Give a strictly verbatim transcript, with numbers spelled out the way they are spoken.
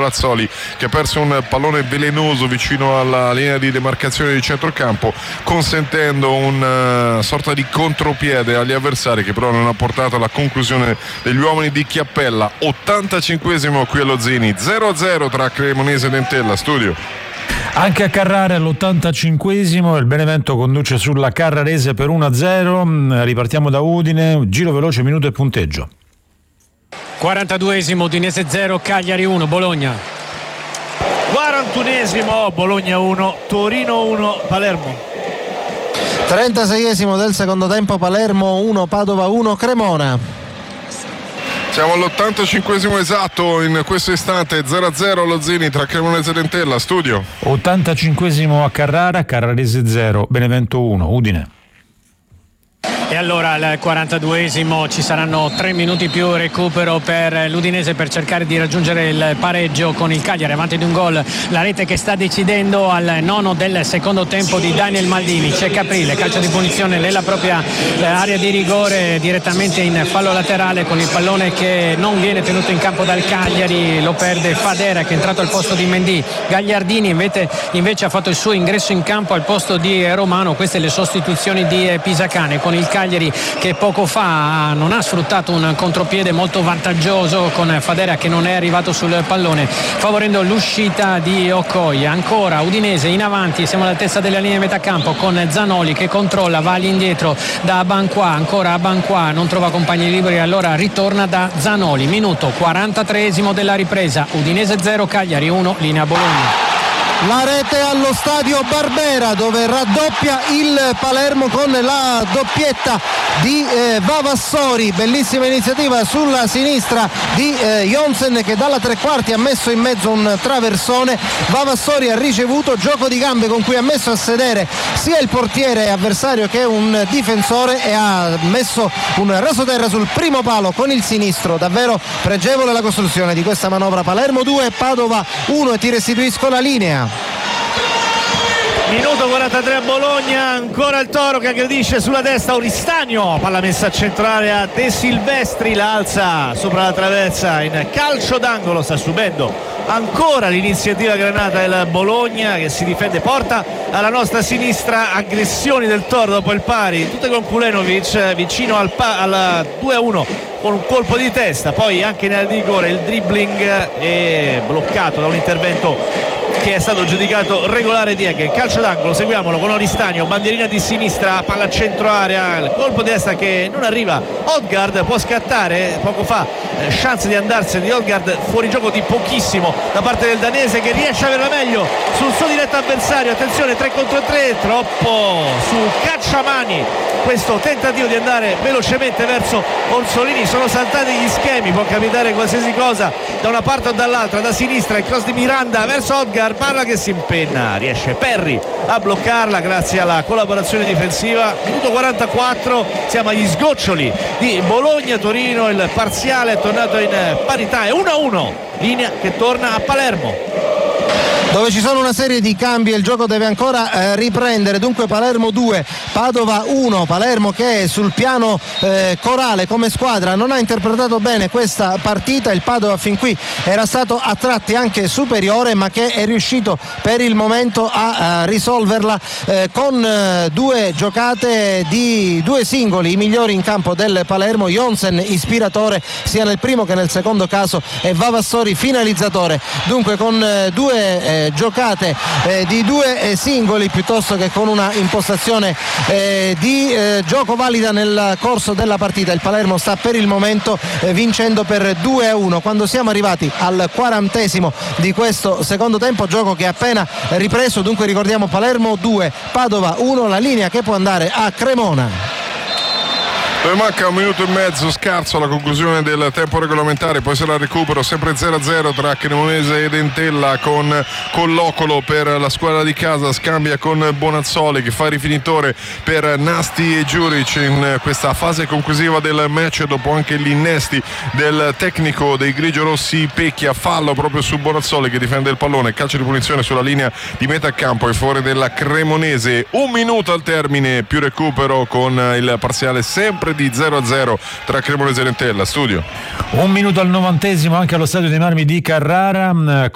Bonazzoli, che ha perso un pallone velenoso vicino alla linea di demarcazione di centrocampo, consentendo una sorta di contropiede agli avversari, che però non ha portato alla conclusione degli uomini di Chiappella. ottantacinquesimo qui allo Zini, zero a zero tra Cremonese ed Entella. Studio. Anche a Carrara all'ottantacinquesimo il Benevento conduce sulla Carrarese per uno a zero. Ripartiamo da Udine, giro veloce, minuto e punteggio. quarantaduesimo, Udinese zero, Cagliari uno, Bologna. quarantunesimo, Bologna uno, Torino uno, Palermo. trentaseiesimo del secondo tempo, Palermo uno, Padova uno, Cremona. Siamo all'ottantacinquesimo esatto in questo istante, zero a zero allo Zini tra Cremonese ed Entella. Studio. ottantacinquesimo a Carrara, Carrarese zero, Benevento uno, Udine. E allora al quarantaduesimo ci saranno tre minuti più recupero per l'Udinese per cercare di raggiungere il pareggio con il Cagliari avanti di un gol. La rete che sta decidendo al nono del secondo tempo di Daniel Maldini. C'è Caprile, calcio di punizione nella propria area di rigore, direttamente in fallo laterale con il pallone che non viene tenuto in campo dal Cagliari, lo perde Fadera che è entrato al posto di Mendy. Gagliardini invece, invece ha fatto il suo ingresso in campo al posto di Romano. Queste le sostituzioni di Pisacane, con il Cagliari che poco fa non ha sfruttato un contropiede molto vantaggioso con Fadera che non è arrivato sul pallone, favorendo l'uscita di Okoye. Ancora Udinese in avanti, siamo all'altezza della linea di metà campo con Zanoli che controlla, va all'indietro da Abanqua, ancora Abanqua non trova compagni liberi, allora ritorna da Zanoli. Minuto quarantatreesimo della ripresa, Udinese zero, Cagliari uno, linea Bologna. La rete allo stadio Barbera, dove raddoppia il Palermo con la doppietta di eh, Vavassori. Bellissima iniziativa sulla sinistra di eh, Jonsen, che dalla tre quarti ha messo in mezzo un traversone. Vavassori ha ricevuto, gioco di gambe con cui ha messo a sedere sia il portiere avversario che un difensore, e ha messo un rasoterra sul primo palo con il sinistro. Davvero pregevole la costruzione di questa manovra. Palermo due, Padova uno, e ti restituisco la linea. Minuto quarantatré a Bologna, ancora il Toro che aggredisce sulla destra Oristagno, palla messa a centrare a De Silvestri, la alza sopra la traversa in calcio d'angolo. Sta subendo ancora l'iniziativa granata del Bologna che si difende, porta alla nostra sinistra aggressioni del Toro dopo il pari, tutte con Kulenovic vicino al, pa- al due a uno con un colpo di testa, poi anche nel rigore il dribbling è bloccato da un intervento che è stato giudicato regolare di Eggen. Calcio d'angolo, seguiamolo con Oristagno, bandierina di sinistra, palla a centro area, il colpo di destra che non arriva. Odgaard può scattare, poco fa eh, chance di andarsene di Odgaard, fuori gioco di pochissimo da parte del danese che riesce a averla meglio sul suo diretto avversario. Attenzione, tre contro tre, troppo su Cacciamani questo tentativo di andare velocemente verso Orsolini. Sono saltati gli schemi, può capitare qualsiasi cosa da una parte o dall'altra. Da sinistra il cross di Miranda verso Odgaard, palla che si impenna, riesce Perri a bloccarla grazie alla collaborazione difensiva. Minuto quarantaquattro, siamo agli sgoccioli di Bologna-Torino, il parziale è tornato in parità, è uno a uno, linea che torna a Palermo, dove ci sono una serie di cambi e il gioco deve ancora eh, riprendere. Dunque Palermo due, Padova uno. Palermo che sul piano eh, corale come squadra non ha interpretato bene questa partita. Il Padova fin qui era stato a tratti anche superiore, ma che è riuscito per il momento a, a risolverla eh, con eh, due giocate di due singoli, i migliori in campo del Palermo. Jonsen ispiratore sia nel primo che nel secondo caso, e Vavassori finalizzatore. Dunque con eh, due eh, giocate eh, di due eh, singoli piuttosto che con una impostazione eh, di eh, gioco valida nel corso della partita, il Palermo sta per il momento eh, vincendo per due a uno. Quando siamo arrivati al quarantesimo di questo secondo tempo, gioco che è appena ripreso. Dunque ricordiamo Palermo due, Padova uno, la linea che può andare a Cremona. Dove manca un minuto e mezzo scarso alla conclusione del tempo regolamentare, poi sarà il recupero sempre zero a zero tra Cremonese ed Entella, con Collocolo per la squadra di casa, scambia con Bonazzoli che fa rifinitore per Nasti e Giuric in questa fase conclusiva del match, dopo anche gli innesti del tecnico dei grigiorossi Pecchia. Fallo proprio su Bonazzoli che difende il pallone, calcio di punizione sulla linea di metà campo e fuori della Cremonese. Un minuto al termine più recupero, con il parziale sempre di zero a zero tra Cremonese e Entella. Studio. Un minuto al novantesimo anche allo stadio dei Marmi di Carrara.